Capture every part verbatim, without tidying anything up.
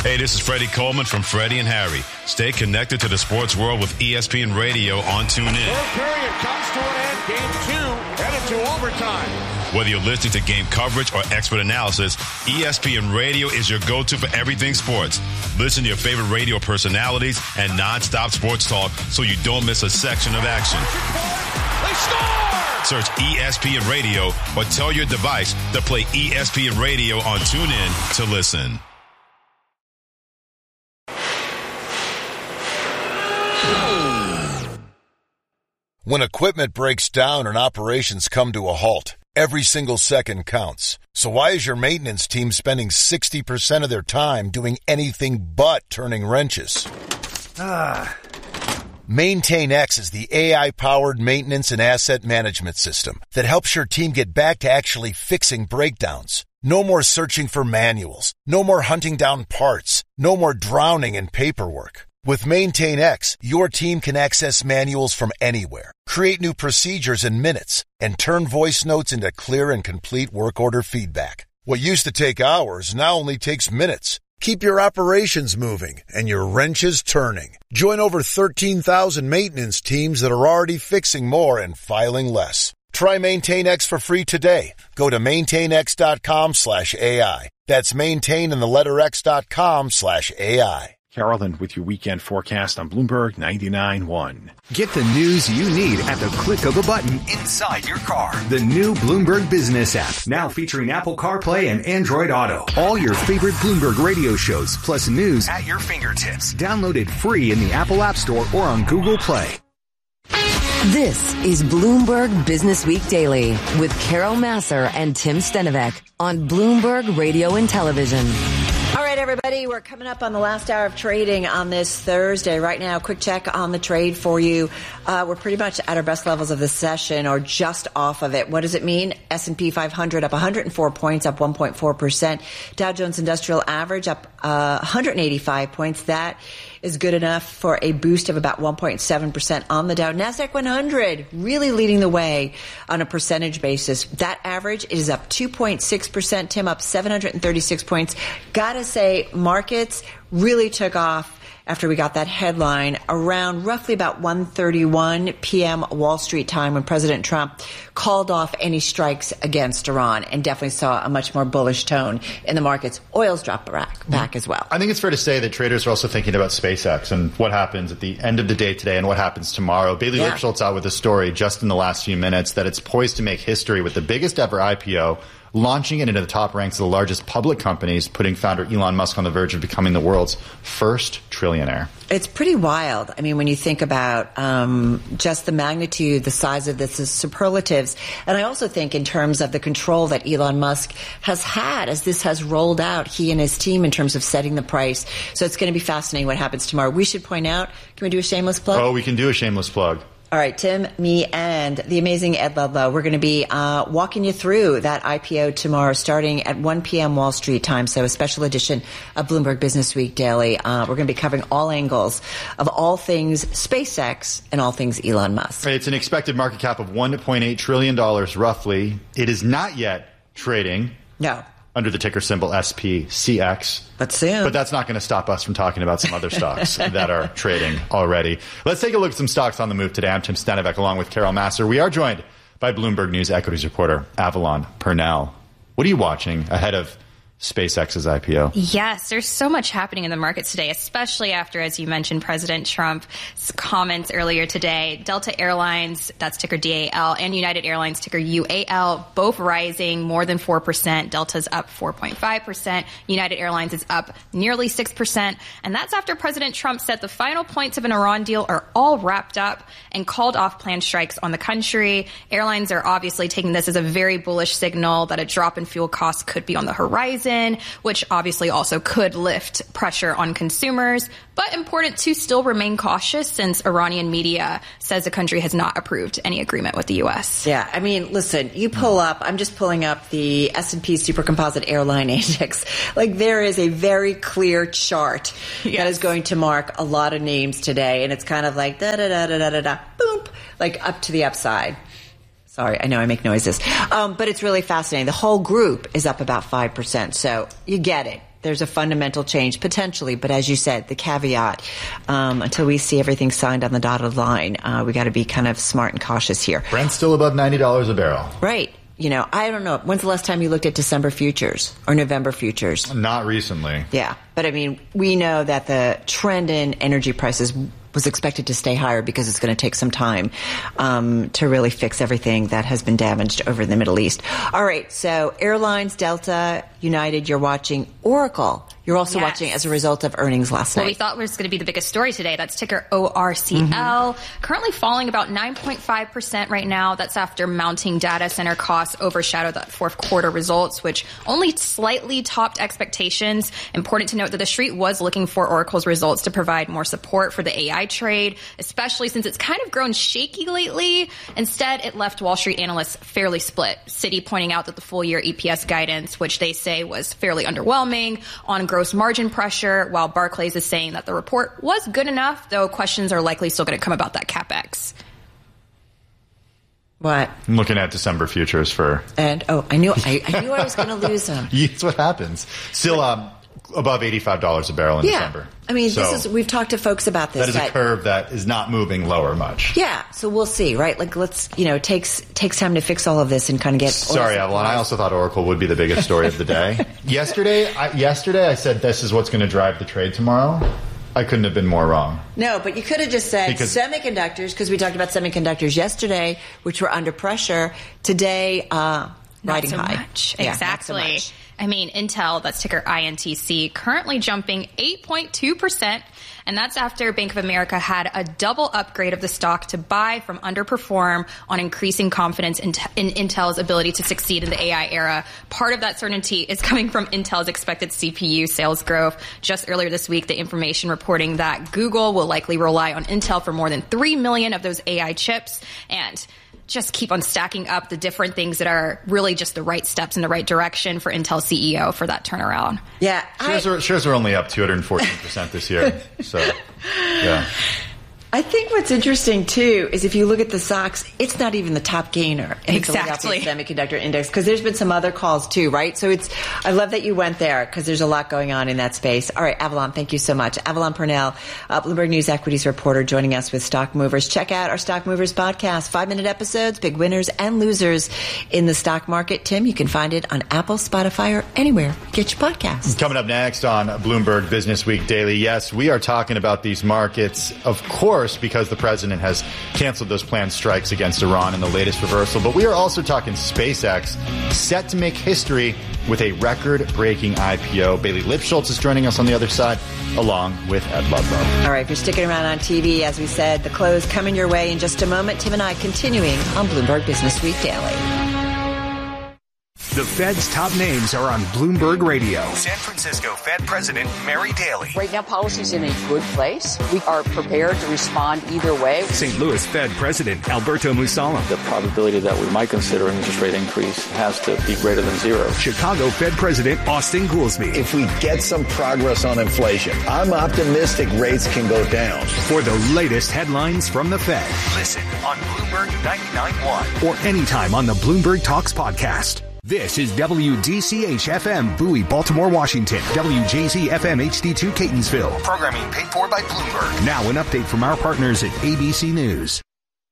Hey, this is Freddie Coleman from Freddie and Harry. Stay connected to the sports world with E S P N Radio on TuneIn. Third period comes to an end. Game two headed to overtime. Whether you're listening to game coverage or expert analysis, E S P N Radio is your go-to for everything sports. Listen to your favorite radio personalities and nonstop sports talk so you don't miss a section of action. They score! Search E S P N Radio or tell your device to play E S P N Radio on TuneIn to listen. When equipment breaks down and operations come to a halt, every single second counts. So why is your maintenance team spending sixty percent of their time doing anything but turning wrenches? Ah. MaintainX is the A I-powered maintenance and asset management system that helps your team get back to actually fixing breakdowns. No more searching for manuals. No more hunting down parts. No more drowning in paperwork. With MaintainX, your team can access manuals from anywhere, create new procedures in minutes, and turn voice notes into clear and complete work order feedback. What used to take hours now only takes minutes. Keep your operations moving and your wrenches turning. Join over thirteen thousand maintenance teams that are already fixing more and filing less. Try MaintainX for free today. Go to maintainx.com slash AI. That's maintain and the letter x.com slash AI. Carolyn with your weekend forecast on Bloomberg ninety-nine point one. Get the news you need at the click of a button inside your car. The new Bloomberg Business app, now featuring Apple CarPlay and Android Auto. All your favorite Bloomberg radio shows, plus news at your fingertips. Download it free in the Apple App Store or on Google Play. This is Bloomberg Business Week Daily with Carol Massar and Tim Stenovec on Bloomberg Radio and Television. All right, everybody, we're coming up on the last hour of trading on this Thursday. Right now, quick check on the trade for you. Uh, we're pretty much at our best levels of the session or just off of it. What does it mean? S and P five hundred up one hundred four points, up one point four percent. Dow Jones Industrial Average up uh, one hundred eighty-five points. That is good enough for a boost of about one point seven percent on the Dow. NASDAQ one hundred really leading the way on a percentage basis. That average is up two point six percent. Tim, up seven hundred thirty-six points. Gotta say, markets really took off after we got that headline around roughly about one thirty-one p.m. Wall Street time when President Trump called off any strikes against Iran and definitely saw a much more bullish tone in the markets. Oil's dropped back, back as well. I think it's fair to say that traders are also thinking about SpaceX and what happens at the end of the day today and what happens tomorrow. Bailey Yeah. Lipschultz out with a story just in the last few minutes that it's poised to make history with the biggest ever I P O, launching it into the top ranks of the largest public companies, putting founder Elon Musk on the verge of becoming the world's first trillionaire. It's pretty wild. I mean, when you think about um, just the magnitude, the size of this, the superlatives. And I also think in terms of the control that Elon Musk has had as this has rolled out, he and his team, in terms of setting the price. So it's going to be fascinating what happens tomorrow. We should point out, can we do a shameless plug? Oh, we can do a shameless plug. All right, Tim, me, and the amazing Ed Ludlow. We're going to be uh, walking you through that I P O tomorrow starting at one p.m. Wall Street time, so a special edition of Bloomberg Business Week Daily. Uh, we're going to be covering all angles of all things SpaceX and all things Elon Musk. It's an expected market cap of one point eight trillion dollars roughly. It is not yet trading. No. Under the ticker symbol S P C X. But soon. But that's not going to stop us from talking about some other stocks that are trading already. Let's take a look at some stocks on the move today. I'm Tim Stenovec along with Carol Massar. We are joined by Bloomberg News equities reporter Avalon Purnell. What are you watching ahead of SpaceX's I P O? Yes, there's so much happening in the markets today, especially after, as you mentioned, President Trump's comments earlier today. Delta Airlines, that's ticker D A L, and United Airlines, ticker U A L, both rising more than four percent. Delta's up four point five percent. United Airlines is up nearly six percent. And that's after President Trump said the final points of an Iran deal are all wrapped up and called off planned strikes on the country. Airlines are obviously taking this as a very bullish signal that a drop in fuel costs could be on the horizon, which obviously also could lift pressure on consumers. But important to still remain cautious since Iranian media says the country has not approved any agreement with the U S. Yeah, I mean, listen, you pull up, I'm just pulling up the S and P Super Composite Airline Index. Like, there is a very clear chart yes. that is going to mark a lot of names today. And it's kind of like da-da-da-da-da-da, boom, like up to the upside. Sorry, I know I make noises. Um, but it's really fascinating. The whole group is up about five percent. So you get it. there's a fundamental change, potentially. But as you said, the caveat, um, until we see everything signed on the dotted line, uh, we got to be kind of smart and cautious here. Brent's still above ninety dollars a barrel. Right. You know, I don't know. When's the last time you looked at December futures or November futures? Not recently. Yeah. But, I mean, we know that the trend in energy prices was expected to stay higher because it's going to take some time um, to really fix everything that has been damaged over in the Middle East. All right. So airlines, Delta, United, you're watching. Oracle, you're also yes. watching as a result of earnings last well, night. We thought was going to be the biggest story today. That's ticker O R C L. Mm-hmm. Currently falling about nine point five percent right now. That's after mounting data center costs overshadowed that fourth quarter results, which only slightly topped expectations. Important to note that the street was looking for Oracle's results to provide more support for the A I trade, especially since it's kind of grown shaky lately. Instead, it left Wall Street analysts fairly split. Citi pointing out that the full year E P S guidance, which they say was fairly underwhelming on gross margin pressure, while Barclays is saying that the report was good enough, though questions are likely still going to come about that CapEx. What? I'm looking at December futures for... And, oh, I knew I, I knew I was going to lose them. That's what happens. Still um, above eighty-five dollars a barrel in yeah. December. I mean, so this is, we've talked to folks about this. That is that, a curve that is not moving lower much. Yeah, so we'll see, right? Like, let's, you know, it takes, takes time to fix all of this and kind of get... Sorry, Avalon, I also thought Oracle would be the biggest story of the day. yesterday, I, yesterday I said this is what's going to drive the trade tomorrow. I couldn't have been more wrong. No, but you could have just said because semiconductors, because we talked about semiconductors yesterday, which were under pressure. Today, uh, not riding so high. Much. Yeah, exactly. not so much. I mean, Intel, that's ticker I N T C, currently jumping eight point two percent. And that's after Bank of America had a double upgrade of the stock to buy from underperform on increasing confidence in, t- in Intel's ability to succeed in the A I era. Part of that certainty is coming from Intel's expected C P U sales growth. Just earlier this week, the information reporting that Google will likely rely on Intel for more than three million of those A I chips. And just keep on stacking up the different things that are really just the right steps in the right direction for Intel C E O for that turnaround. Yeah. Shares, I, are, shares are only up two hundred fourteen percent this year. So, yeah. I think what's interesting, too, is if you look at the stocks, it's not even the top gainer in exactly. the Philadelphia Semiconductor Index, because there's been some other calls, too, right? So it's, I love that you went there, because there's a lot going on in that space. All right, Avalon, thank you so much. Avalon Purnell, uh, Bloomberg News equities reporter, joining us with Stock Movers. Check out our Stock Movers podcast, five-minute episodes, big winners and losers in the stock market. Tim, you can find it on Apple, Spotify, or anywhere. Get your podcasts. Coming up next on Bloomberg Business Week Daily, yes, we are talking about these markets, of course, because the president has canceled those planned strikes against Iran in the latest reversal. But we are also talking SpaceX, set to make history with a record-breaking I P O. Bailey Lipschultz is joining us on the other side, along with Ed Ludlow. All right, if you're sticking around on T V, as we said, the close coming your way in just a moment. Tim and I continuing on Bloomberg Business Week Daily. The Fed's top names are on Bloomberg Radio. San Francisco Fed President Mary Daly. Right now, policy's in a good place. We are prepared to respond either way. Saint Louis Fed President Alberto Musala. The probability that we might consider an interest rate increase has to be greater than zero. Chicago Fed President Austin Goolsbee. If we get some progress on inflation, I'm optimistic rates can go down. For the latest headlines from the Fed. Listen on Bloomberg ninety-nine point one. Or anytime on the Bloomberg Talks podcast. This is W D C H F M, Bowie, Baltimore, Washington. W J Z F M H D two, Catonsville. Programming paid for by Bloomberg. Now an update from our partners at A B C News.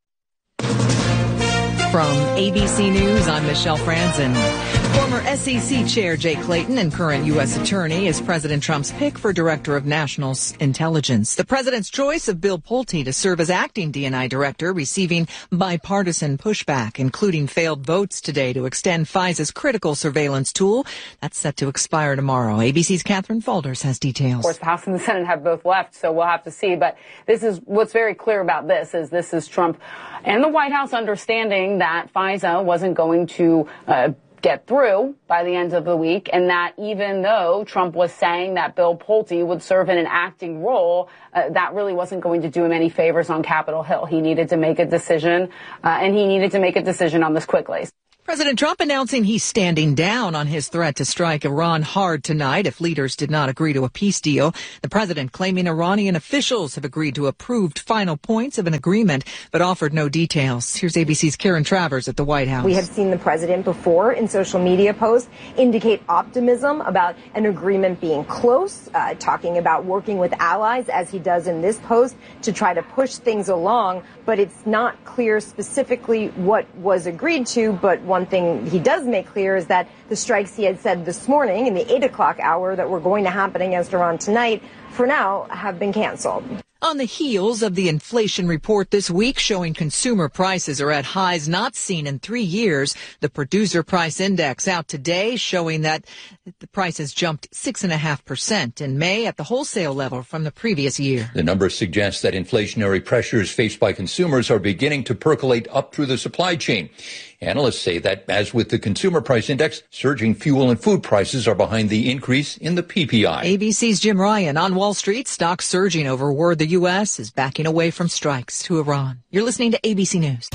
From A B C News, I'm Michelle Franzen. Former S E C Chair Jay Clayton and current U S Attorney is President Trump's pick for Director of National Intelligence. The president's choice of Bill Pulte to serve as acting D and I director receiving bipartisan pushback, including failed votes today to extend FISA's critical surveillance tool. That's set to expire tomorrow. A B C's Catherine Faulders has details. Of course, the House and the Senate have both left, so we'll have to see. But this is what's very clear about this is this is Trump and the White House understanding that FISA wasn't going to uh, get through by the end of the week, and that even though Trump was saying that Bill Pulte would serve in an acting role, uh, that really wasn't going to do him any favors on Capitol Hill. He needed to make a decision, uh, and he needed to make a decision on this quickly. President Trump announcing he's standing down on his threat to strike Iran hard tonight if leaders did not agree to a peace deal. The president claiming Iranian officials have agreed to approved final points of an agreement, but offered no details. Here's A B C's Karen Travers at the White House. We have seen the president before in social media posts indicate optimism about an agreement being close, uh, talking about working with allies, as he does in this post, to try to push things along. But it's not clear specifically what was agreed to, but one One thing he does make clear is that the strikes he had said this morning in the eight o'clock hour that were going to happen against Iran tonight, for now, have been canceled. On the heels of the inflation report this week showing consumer prices are at highs not seen in three years, the Producer Price Index out today showing that the prices jumped six point five percent in May at the wholesale level from the previous year. The numbers suggest that inflationary pressures faced by consumers are beginning to percolate up through the supply chain. Analysts say that, as with the Consumer Price Index, surging fuel and food prices are behind the increase in the P P I. A B C's Jim Ryan. On Wall Street, stocks surging over word the U S is backing away from strikes to Iran. You're listening to A B C News.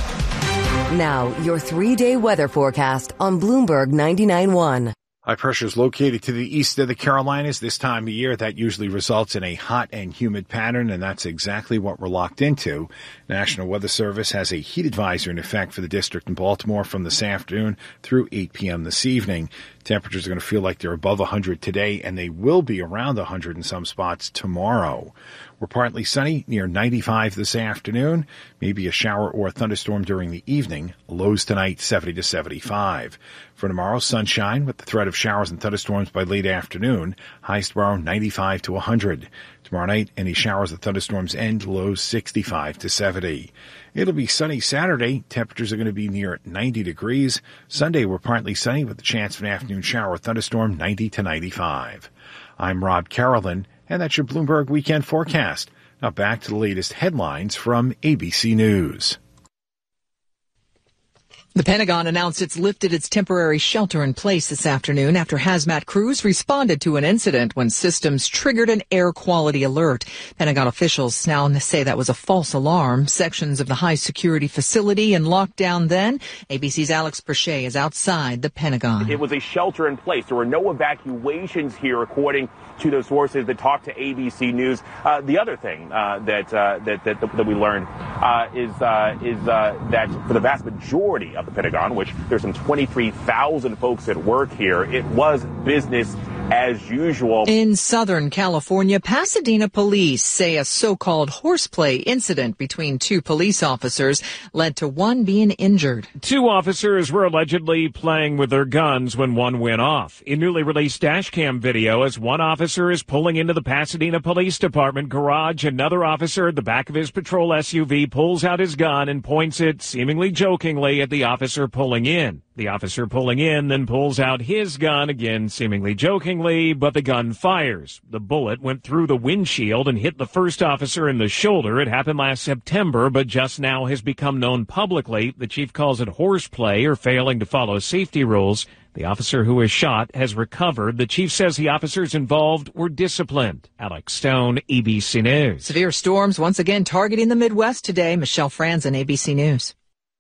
Now, your three-day weather forecast on Bloomberg ninety-nine point one. High pressure is located to the east of the Carolinas this time of year. That usually results in a hot and humid pattern, and that's exactly what we're locked into. National Weather Service has a heat advisory in effect for the district in Baltimore from this afternoon through eight p.m. this evening. Temperatures are going to feel like they're above one hundred today, and they will be around one hundred in some spots tomorrow. We're partly sunny, near ninety-five this afternoon. Maybe a shower or a thunderstorm during the evening. Lows tonight, seventy to seventy-five. For tomorrow, sunshine with the threat of showers and thunderstorms by late afternoon. Highs tomorrow, ninety-five to one hundred. Tomorrow night, any showers and thunderstorms end. Lows sixty-five to seventy. It'll be sunny Saturday. Temperatures are going to be near ninety degrees. Sunday, we're partly sunny with the chance of an afternoon shower or thunderstorm, ninety to ninety-five. I'm Rob Carolyn, and that's your Bloomberg Weekend Forecast. Now back to the latest headlines from A B C News. The Pentagon announced it's lifted its temporary shelter-in-place this afternoon after hazmat crews responded to an incident when systems triggered an air quality alert. Pentagon officials now say that was a false alarm. Sections of the high-security facility in lockdown then. A B C's Alex Perche is outside the Pentagon. It was a shelter-in-place. There were no evacuations here, according to those sources that talked to A B C News. Uh, the other thing uh, that, uh, that that that we learned uh, is uh, is uh, that for the vast majority of the Pentagon, which there's some twenty-three thousand folks at work here, it was business as usual. In Southern California, Pasadena police say a so-called horseplay incident between two police officers led to one being injured. Two officers were allegedly playing with their guns when one went off. In newly released dash cam video, as one officer is pulling into the Pasadena Police Department garage, another officer at the back of his patrol S U V pulls out his gun and points it seemingly jokingly at the officer pulling in. The officer pulling in then pulls out his gun, again seemingly jokingly, but the gun fires. The bullet went through the windshield and hit the first officer in the shoulder. It happened last September, but just now has become known publicly. The chief calls it horseplay or failing to follow safety rules. The officer who was shot has recovered. The chief says the officers involved were disciplined. Alex Stone, A B C News. Severe storms once again targeting the Midwest today. Michelle Franzen, A B C News.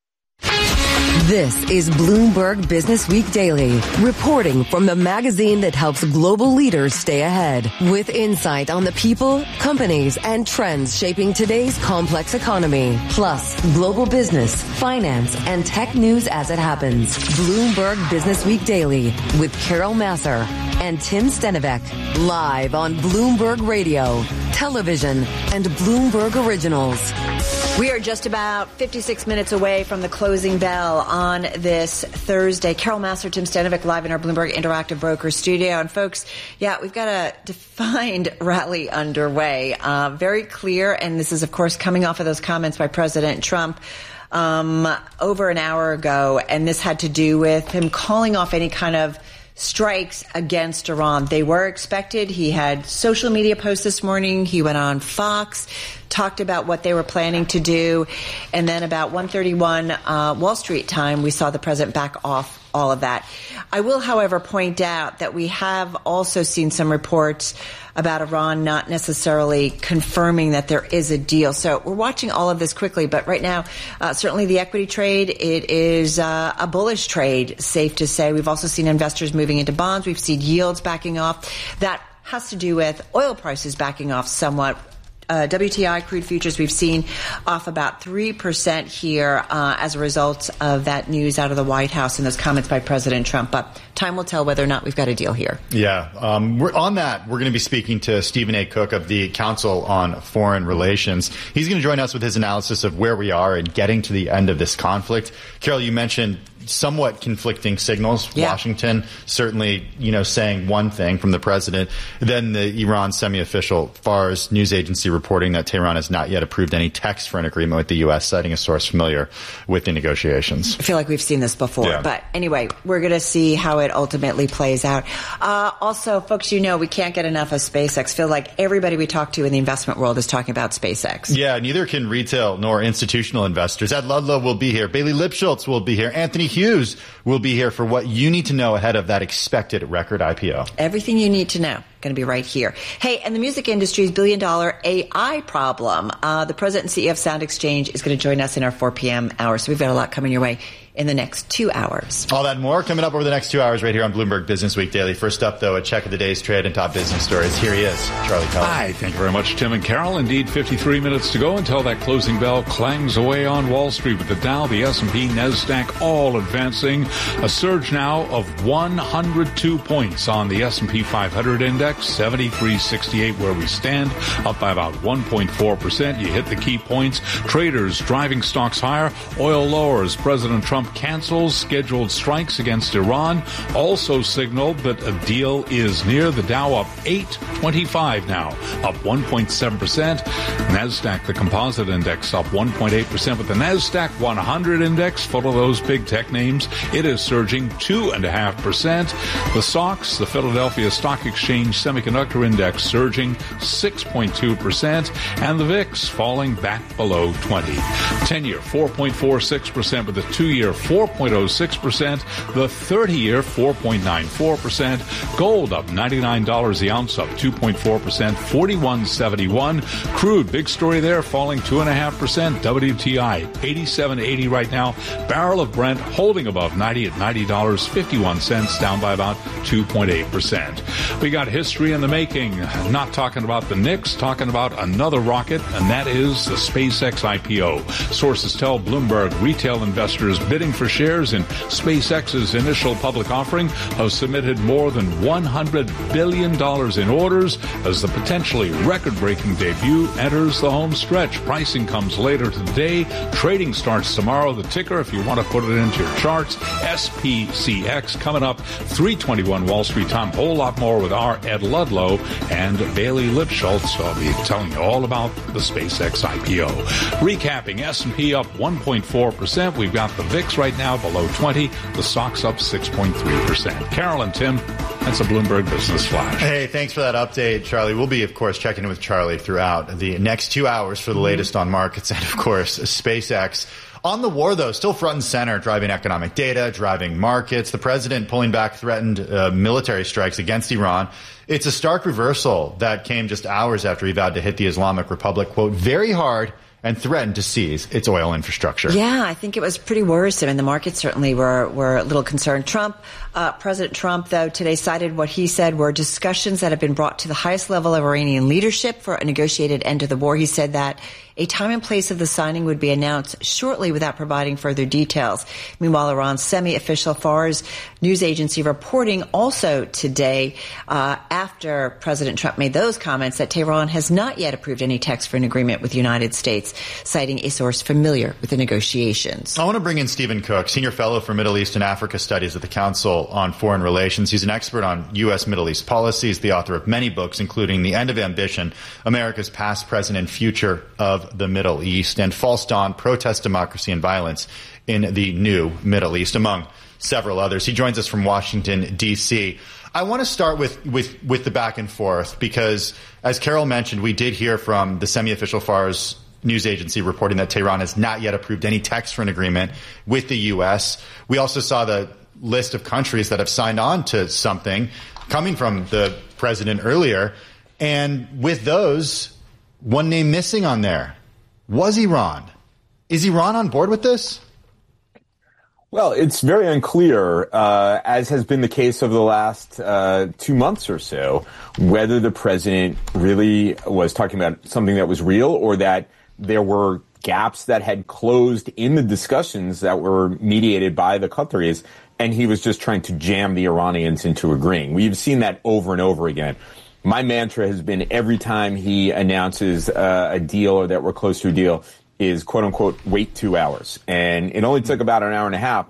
This is Bloomberg Business Week Daily, reporting from the magazine that helps global leaders stay ahead, with insight on the people, companies, and trends shaping today's complex economy, plus global business, finance, and tech news as it happens. Bloomberg Business Week Daily with Carol Massar and Tim Stenivek, live on Bloomberg Radio, television, and Bloomberg Originals. We are just about fifty-six minutes away from the closing bell on this Thursday. Carol Massar, Tim Stenivek, live in our Bloomberg Interactive Broker studio. And folks, yeah, we've got a defined rally underway. Uh, very clear. And this is, of course, coming off of those comments by President Trump um, over an hour ago. And this had to do with him calling off any kind of strikes against Iran. They were expected. He had social media posts this morning. He went on Fox, talked about what they were planning to do. And then about one thirty-one uh, Wall Street time, we saw the president back off all of that. I will, however, point out that we have also seen some reports about Iran not necessarily confirming that there is a deal. So we're watching all of this quickly, but right now, uh, certainly the equity trade, it is uh, a bullish trade, safe to say. We've also seen investors moving into bonds. We've seen yields backing off. That has to do with oil prices backing off somewhat. Uh, W T I crude futures we've seen off about three percent here uh, as a result of that news out of the White House and those comments by President Trump. But time will tell whether or not we've got a deal here. Yeah. Um, we're, on that, we're going to be speaking to Stephen A. Cook of the Council on Foreign Relations. He's going to join us with his analysis of where we are in getting to the end of this conflict. Carol, you mentioned somewhat conflicting signals. Yeah. Washington certainly, you know, saying one thing from the president. Then the Iran semi-official Fars news agency reporting that Tehran has not yet approved any text for an agreement with the U S, citing a source familiar with the negotiations. I feel like we've seen this before. Yeah. But anyway, we're going to see how it ultimately plays out. Uh, also, folks, you know, we can't get enough of SpaceX. Feel like everybody we talk to in the investment world is talking about SpaceX. Yeah, neither can retail nor institutional investors. Ed Ludlow will be here. Bailey Lipschultz will be here. Anthony Hughes will be here for what you need to know ahead of that expected record I P O. Everything you need to know. Going to be right here. Hey, and the music industry's billion dollar A I problem. Uh, the president and C E O of Sound Exchange is going to join us in our four p.m. hour. So we've got a lot coming your way in the next two hours. All that and more coming up over the next two hours right here on Bloomberg Business Week Daily. First up, though, a check of the day's trade and top business stories. Here he is, Charlie Keller. Hi, thank you very much, Tim and Carol. Indeed, fifty-three minutes to go until that closing bell clangs away on Wall Street with the Dow, the S and P, NASDAQ all advancing. A surge now of one hundred two points on the S and P five hundred index, seventy-three sixty-eight where we stand, up by about one point four percent. You hit the key points. Traders driving stocks higher. Oil lowers. President Trump cancels scheduled strikes against Iran. Also signaled that a deal is near. The Dow up eight twenty-five now, up one point seven percent. NASDAQ, the composite index, up one point eight percent. With the NASDAQ one hundred index, full of those big tech names, it is surging two point five percent. The S O X, the Philadelphia Stock Exchange Semiconductor Index, surging six point two percent. And the V I X falling back below twenty. ten-year, four point four six percent, with the two-year, four point oh six percent. The thirty-year, four point nine four percent. Gold up ninety-nine dollars the ounce, up two point four percent, forty-one seventy-one. Crude, big story there, falling two point five percent. W T I, eighty-seven eighty right now. Barrel of Brent holding above ninety at ninety dollars and fifty-one cents, down by about two point eight percent. We got history in the making. Not talking about the Knicks, talking about another rocket, and that is the SpaceX I P O. Sources tell Bloomberg retail investors bidding for shares in SpaceX's initial public offering have submitted more than one hundred billion dollars in orders as the potentially record-breaking debut enters the home stretch. Pricing comes later today. Trading starts tomorrow. The ticker, if you want to put it into your charts, S P C X, coming up three twenty-one Wall Street time. Whole lot more with our Ed Ludlow and Bailey Lipschultz. I'll be telling you all about the SpaceX I P O. Recapping, S and P up one point four percent. We've got the V I X right now below twenty. The S O X up six point three percent. Carol and Tim, that's a Bloomberg Business Flash. Hey, thanks for that update, Charlie. We'll be, of course, checking in with Charlie throughout the next two hours for the latest on markets and, of course, SpaceX. On the war, though, still front and center, driving economic data, driving markets. The president pulling back threatened uh, military strikes against Iran. It's a stark reversal that came just hours after he vowed to hit the Islamic Republic, quote, very hard, and threatened to seize its oil infrastructure. Yeah, I think it was pretty worrisome, and the markets certainly were, were a little concerned. Trump, uh, President Trump, though, today cited what he said were discussions that have been brought to the highest level of Iranian leadership for a negotiated end to the war. He said that a time and place of the signing would be announced shortly without providing further details. Meanwhile, Iran's semi-official Fars news agency reporting also today, uh, after President Trump made those comments, that Tehran has not yet approved any text for an agreement with the United States, citing a source familiar with the negotiations. I want to bring in Stephen Cook, Senior Fellow for Middle East and Africa Studies at the Council on Foreign Relations. He's an expert on U S. Middle East policy. He's the author of many books, including The End of Ambition, America's Past, Present, and Future of the Middle East, and False Dawn, Protest, Democracy, and Violence in the New Middle East, among several others. He joins us from Washington, D C. I want to start with, with, with the back and forth because, as Carol mentioned, we did hear from the semi-official Fars news agency reporting that Tehran has not yet approved any text for an agreement with the U S. We also saw the list of countries that have signed on to something coming from the president earlier. And with those, one name missing on there was Iran. Is Iran on board with this? Well, it's very unclear, uh, as has been the case over the last uh, two months or so, whether the president really was talking about something that was real or that there were gaps that had closed in the discussions that were mediated by the Qataris, and he was just trying to jam the Iranians into agreeing. We've seen that over and over again. My mantra has been every time he announces uh, a deal or that we're close to a deal is, quote unquote, wait two hours. And it only took about an hour and a half